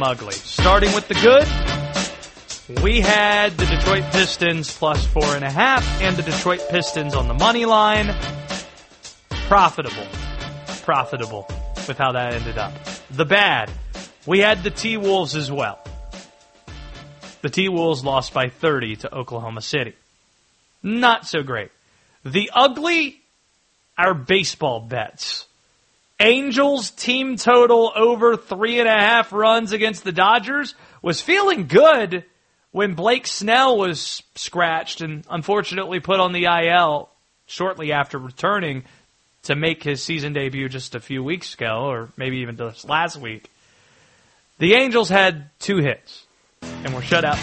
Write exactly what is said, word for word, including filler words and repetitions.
some ugly. Starting with the good, we had the Detroit Pistons plus four and a half and the Detroit Pistons on the money line. Profitable. Profitable with how that ended up. The bad, we had the T-Wolves as well. The T-Wolves lost by thirty to Oklahoma City. Not so great. The ugly, our baseball bets. Angels team total over three and a half runs against the Dodgers was feeling good when Blake Snell was scratched and unfortunately put on the I L shortly after returning to make his season debut just a few weeks ago, or maybe even just last week. The Angels had two hits and were shut out